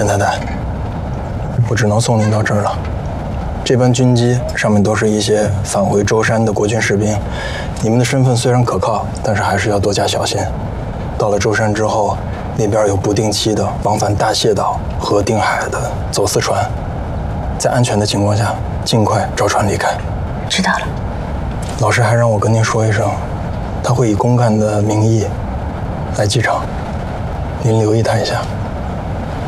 沈太太，我只能送您到这儿了。这班军机上面都是一些返回舟山的国军士兵，你们的身份虽然可靠，但是还是要多加小心。到了舟山之后，那边有不定期的往返大谢岛和定海的走私船，在安全的情况下，尽快找船离开。 知道了。 老师还让我跟您说一声，他会以公干的名义来机场，您留意他一下。